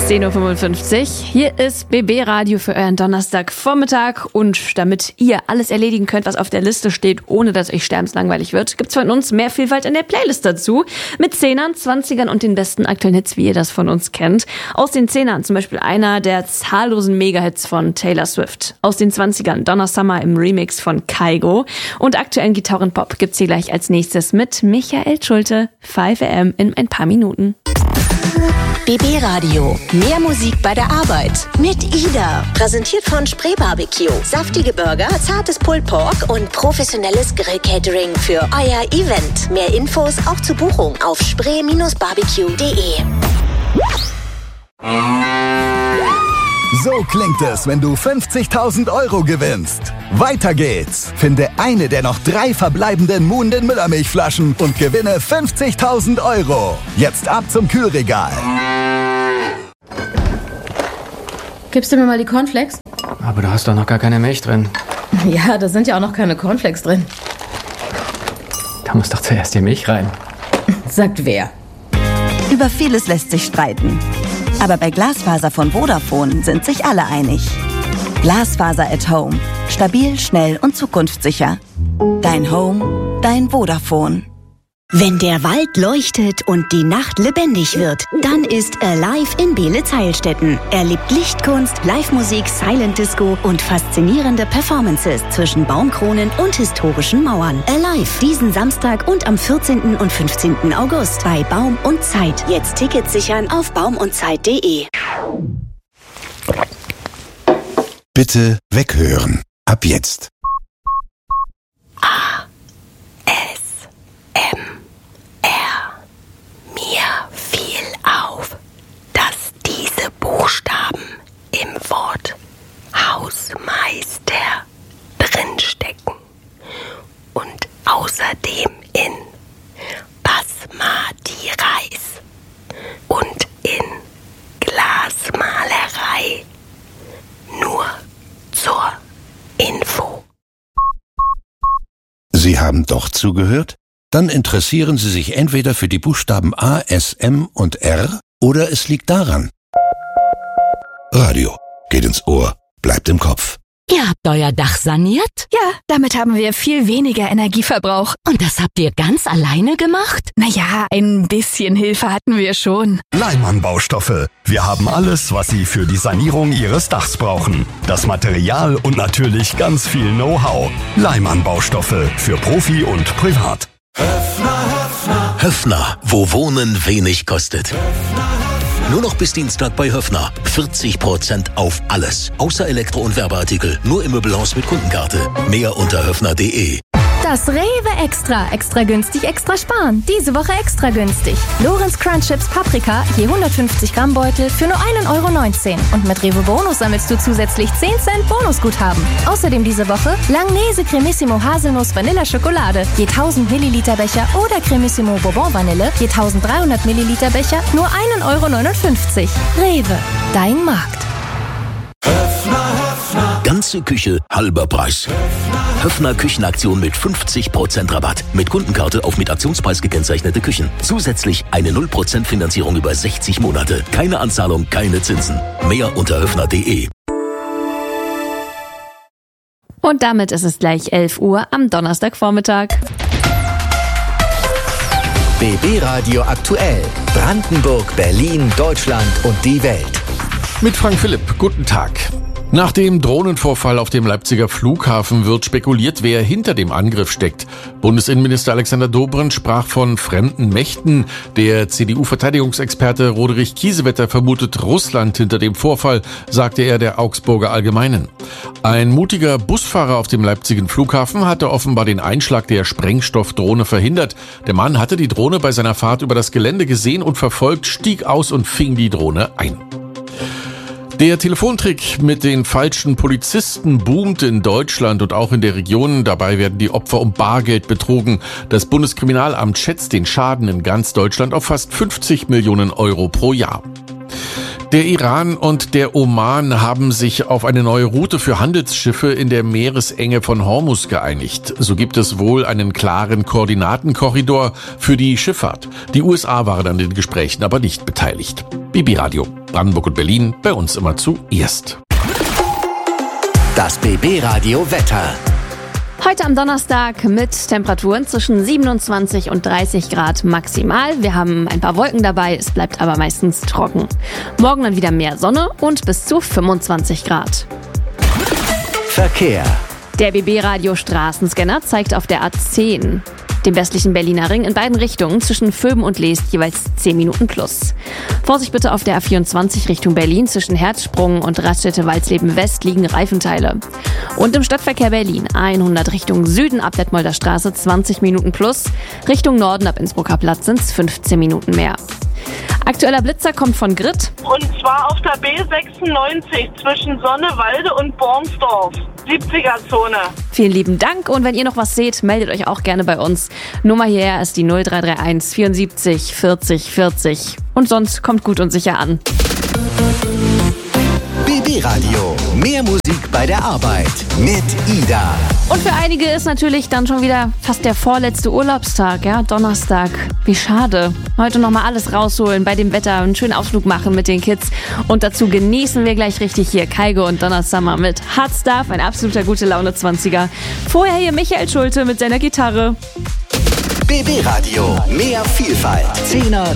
10.55 Uhr. Hier ist BB Radio für euren Donnerstagvormittag. Und damit ihr alles erledigen könnt, was auf der Liste steht, ohne dass euch sterbenslangweilig wird, gibt's von uns mehr Vielfalt in der Playlist dazu. Mit 10ern, 20ern und den besten aktuellen Hits, wie ihr das von uns kennt. Aus den 10ern zum Beispiel einer der zahllosen Mega-Hits von Taylor Swift. Aus den 20ern Donna Summer im Remix von Kygo. Und aktuellen Gitarrenpop gibt's hier gleich als nächstes mit Michael Schulte, 5am in ein paar Minuten. BB Radio. Mehr Musik bei der Arbeit. Mit Ida. Präsentiert von Spree Barbecue. Saftige Burger, zartes Pulled Pork und professionelles Grill-Catering für euer Event. Mehr Infos auch zur Buchung auf spree-barbecue.de. So klingt es, wenn du 50.000 Euro gewinnst. Weiter geht's. Finde eine der noch 3 verbleibenden Muhnden Müllermilchflaschen und gewinne 50.000 Euro. Jetzt ab zum Kühlregal. Gibst du mir mal die Cornflakes? Aber da hast doch noch gar keine Milch drin. Ja, da sind ja auch noch keine Cornflakes drin. Da muss doch zuerst die Milch rein. Sagt wer? Über vieles lässt sich streiten. Aber bei Glasfaser von Vodafone sind sich alle einig. Glasfaser at Home. Stabil, schnell und zukunftssicher. Dein Home, dein Vodafone. Wenn der Wald leuchtet und die Nacht lebendig wird, dann ist Alive in Beelitz-Heilstätten. Erlebt Lichtkunst, Live-Musik, Silent Disco und faszinierende Performances zwischen Baumkronen und historischen Mauern. Alive diesen Samstag und am 14. und 15. August bei Baum und Zeit. Jetzt Tickets sichern auf baumundzeit.de. Bitte weghören. Ab jetzt. Mir fiel auf, dass diese Buchstaben im Wort Hausmeister drinstecken und außerdem in Basmati Reis und in Glasmalerei. Nur zur Info. Sie haben doch zugehört? Dann interessieren Sie sich entweder für die Buchstaben A, S, M und R oder es liegt daran. Radio. Geht ins Ohr, bleibt im Kopf. Ihr habt euer Dach saniert? Ja, damit haben wir viel weniger Energieverbrauch. Und das habt ihr ganz alleine gemacht? Naja, ein bisschen Hilfe hatten wir schon. Leimann Baustoffe. Wir haben alles, was Sie für die Sanierung Ihres Dachs brauchen. Das Material und natürlich ganz viel Know-how. Leimann Baustoffe für Profi und Privat. Höffner, wo Wohnen wenig kostet. Nur noch bis Dienstag bei Höffner. 40% auf alles. Außer Elektro- und Werbeartikel. Nur im Möbelhaus mit Kundenkarte. Mehr unter höffner.de. Das Rewe Extra. Extra günstig, extra sparen. Diese Woche extra günstig. Lorenz Crunch Chips Paprika, je 150 Gramm Beutel für nur 1,19 €. Und mit Rewe Bonus sammelst du zusätzlich 10 Cent Bonusguthaben. Außerdem diese Woche Langnese Cremissimo Haselnuss Vanilla Schokolade, je 1000 Milliliter Becher oder Cremissimo Bourbon Vanille, je 1300 Milliliter Becher, nur 1,59 €. Rewe, dein Markt. Ganze Küche, halber Preis. Höffner Küchenaktion mit 50% Rabatt. Mit Kundenkarte auf mit Aktionspreis gekennzeichnete Küchen. Zusätzlich eine 0% Finanzierung über 60 Monate. Keine Anzahlung, keine Zinsen. Mehr unter höffner.de. Und damit ist es gleich 11 Uhr am Donnerstagvormittag. BB Radio aktuell. Brandenburg, Berlin, Deutschland und die Welt. Mit Frank Philipp, guten Tag. Nach dem Drohnenvorfall auf dem Leipziger Flughafen wird spekuliert, wer hinter dem Angriff steckt. Bundesinnenminister Alexander Dobrindt sprach von fremden Mächten. Der CDU-Verteidigungsexperte Roderich Kiesewetter vermutet Russland hinter dem Vorfall, sagte er der Augsburger Allgemeinen. Ein mutiger Busfahrer auf dem Leipziger Flughafen hatte offenbar den Einschlag der Sprengstoffdrohne verhindert. Der Mann hatte die Drohne bei seiner Fahrt über das Gelände gesehen und verfolgt, stieg aus und fing die Drohne ein. Der Telefontrick mit den falschen Polizisten boomt in Deutschland und auch in der Region. Dabei werden die Opfer um Bargeld betrogen. Das Bundeskriminalamt schätzt den Schaden in ganz Deutschland auf fast 50 Millionen € pro Jahr. Der Iran und der Oman haben sich auf eine neue Route für Handelsschiffe in der Meeresenge von Hormuz geeinigt. So gibt es wohl einen klaren Koordinatenkorridor für die Schifffahrt. Die USA waren an den Gesprächen aber nicht beteiligt. BB Radio, Brandenburg und Berlin, bei uns immer zuerst. Das BB Radio Wetter. Heute am Donnerstag mit Temperaturen zwischen 27 und 30 Grad maximal. Wir haben ein paar Wolken dabei, es bleibt aber meistens trocken. Morgen dann wieder mehr Sonne und bis zu 25 Grad. Verkehr. Der BB-Radio Straßenscanner zeigt auf der A10, dem westlichen Berliner Ring, in beiden Richtungen zwischen Vöben und Leest jeweils 10 Minuten plus. Vorsicht bitte auf der A24 Richtung Berlin, zwischen Herzsprung und Raststätte-Walsleben West liegen Reifenteile. Und im Stadtverkehr Berlin 100 Richtung Süden ab Detmolder Straße 20 Minuten plus, Richtung Norden ab Innsbrucker Platz sind es 15 Minuten mehr. Aktueller Blitzer kommt von Grit. Und zwar auf der B96 zwischen Sonnewalde und Bornsdorf. 70er-Zone. Vielen lieben Dank und wenn ihr noch was seht, meldet euch auch gerne bei uns. Nummer hierher ist die 0331 74 40 40. Und sonst kommt gut und sicher an. BB Radio. Mehr Musik bei der Arbeit mit Ida. Und für einige ist natürlich dann schon wieder fast der vorletzte Urlaubstag, ja, Donnerstag. Wie schade. Heute nochmal alles rausholen bei dem Wetter, einen schönen Ausflug machen mit den Kids. Und dazu genießen wir gleich richtig hier Kaigo und Donna Summer mit Hard Stuff, ein absoluter gute Laune 20er. Vorher hier Michael Schulte mit seiner Gitarre. BB Radio. Mehr Vielfalt. 10er,